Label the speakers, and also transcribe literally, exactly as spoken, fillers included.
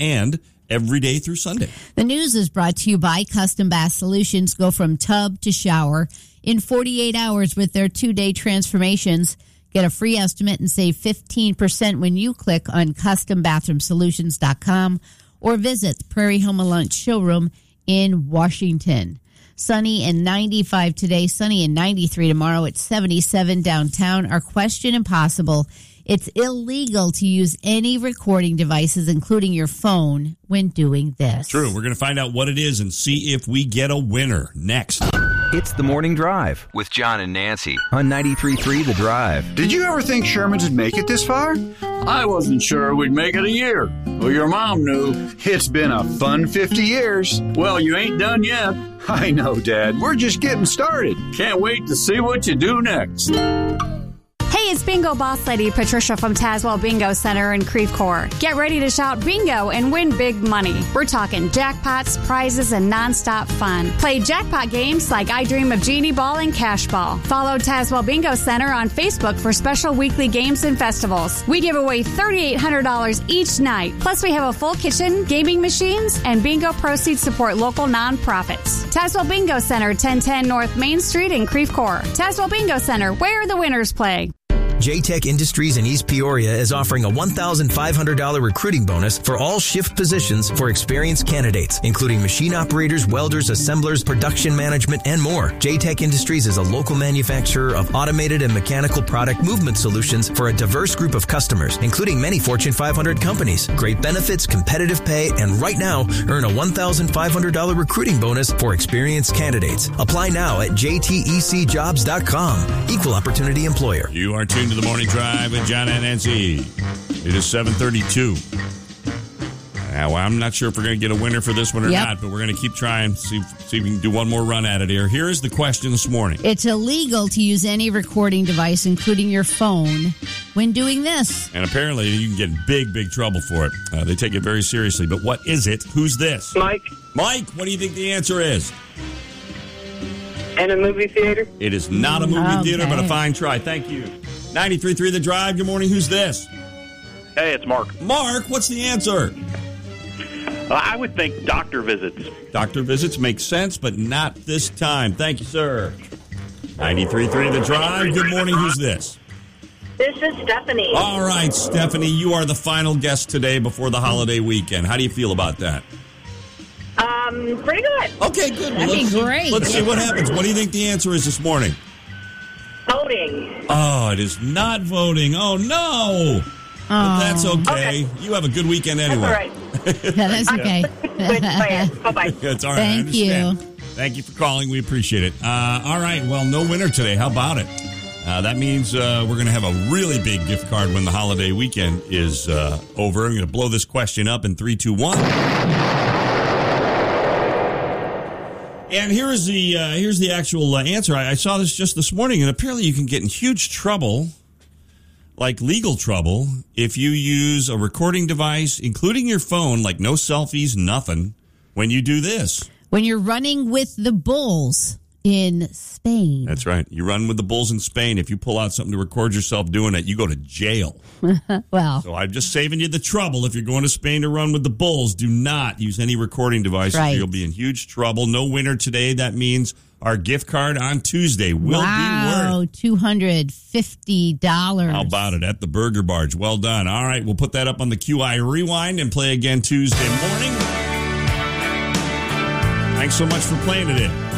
Speaker 1: and every day through Sunday.
Speaker 2: The news is brought to you by Custom Bath Solutions. Go from tub to shower in forty-eight hours with their two-day transformations. Get a free estimate and save fifteen percent when you click on custom bathroom solutions dot com or visit the Prairie Home and Lunch showroom in Washington. Sunny and ninety-five today, sunny and ninety-three tomorrow. It's seventy-seven downtown. Our question impossible. It's illegal to use any recording devices, including your phone, when doing this.
Speaker 1: True. We're going to find out what it is and see if we get a winner next.
Speaker 3: It's The Morning Drive with John and Nancy on ninety-three point three The Drive.
Speaker 4: Did you ever think Sherman's would make it this far? I wasn't sure we'd make it a year. Well, your mom knew. It's been a fun fifty years. Well, you ain't done yet. I know, Dad. We're just getting started. Can't wait to see what you do next.
Speaker 5: Hey, it's Bingo Boss Lady Patricia from Tazewell Bingo Center in Creve Coeur. Get ready to shout bingo and win big money. We're talking jackpots, prizes, and nonstop fun. Play jackpot games like I Dream of Genie Ball and Cash Ball. Follow Tazewell Bingo Center on Facebook for special weekly games and festivals. We give away three thousand eight hundred dollars each night. Plus, we have a full kitchen, gaming machines, and bingo proceeds support local nonprofits. Tazewell Bingo Center, ten ten North Main Street in Creve Coeur. Tazewell Bingo Center, where the winners play.
Speaker 6: J-Tech Industries in East Peoria is offering a one thousand five hundred dollars recruiting bonus for all shift positions for experienced candidates, including machine operators, welders, assemblers, production management, and more. J-Tech Industries is a local manufacturer of automated and mechanical product movement solutions for a diverse group of customers, including many Fortune five hundred companies. Great benefits, competitive pay, and right now, earn a one thousand five hundred dollars recruiting bonus for experienced candidates. Apply now at j t e c jobs dot com. Equal opportunity employer.
Speaker 1: You are tuned to the Morning Drive with John and Nancy. It is seven thirty-two. Now, I'm not sure if we're going to get a winner for this one or
Speaker 2: Yep.
Speaker 1: not, but we're going to keep trying, see, see if we can do one more run at it here. Here is the question this morning.
Speaker 2: It's illegal to use any recording device, including your phone, when doing this.
Speaker 1: And apparently you can get in big, big trouble for it. Uh, they take it very seriously. But what is it? Who's this?
Speaker 7: Mike.
Speaker 1: Mike, what do you think the answer is?
Speaker 7: And a movie theater?
Speaker 1: It is not a movie
Speaker 2: Okay.
Speaker 1: theater, but a fine try. Thank you. ninety-three point three The Drive. Good morning. Who's this?
Speaker 8: Hey, it's Mark.
Speaker 1: Mark, what's the answer?
Speaker 8: Uh, I would think doctor visits.
Speaker 1: Doctor visits make sense, but not this time. Thank you, sir. ninety-three point three The Drive. Good morning. Who's this?
Speaker 9: This is Stephanie.
Speaker 1: All right, Stephanie, you are the final guest today before the holiday weekend. How do you feel about that?
Speaker 9: Um, pretty good.
Speaker 1: Okay, good.
Speaker 2: That'd
Speaker 1: let's,
Speaker 2: be great.
Speaker 1: Let's see what happens. What do you think the answer is this morning?
Speaker 9: Voting.
Speaker 1: Oh, it is not voting. Oh, no. But that's okay.
Speaker 9: Okay.
Speaker 1: You have a good weekend anyway.
Speaker 9: That's all right.
Speaker 2: Yeah, that's okay.
Speaker 9: Bye-bye.
Speaker 1: It's all right. I
Speaker 2: Thank you.
Speaker 1: understand. Thank you for calling. We appreciate it. Uh, all right. Well, no winner today. How about it? Uh, that means uh, we're going to have a really big gift card when the holiday weekend is uh, over. I'm going to blow this question up in three, two, one. And here is the uh, here's the actual uh, answer. I, I saw this just this morning, and apparently you can get in huge trouble, like legal trouble, if you use a recording device, including your phone, like no selfies, nothing, when you do this.
Speaker 2: When you're running with the Bulls in Spain.
Speaker 1: That's right. You run with the Bulls in Spain. If you pull out something to record yourself doing it, you go to jail.
Speaker 2: Well.
Speaker 1: So I'm just saving you the trouble. If you're going to Spain to run with the Bulls, do not use any recording devices.
Speaker 2: Right.
Speaker 1: You'll be in huge trouble. No winner today. That means our gift card on Tuesday will
Speaker 2: wow,
Speaker 1: be worth
Speaker 2: two hundred fifty dollars.
Speaker 1: How about it? At the Burger Barge. Well done. All right, we'll put that up on the Q I Rewind and play again Tuesday morning. Thanks so much for playing it in.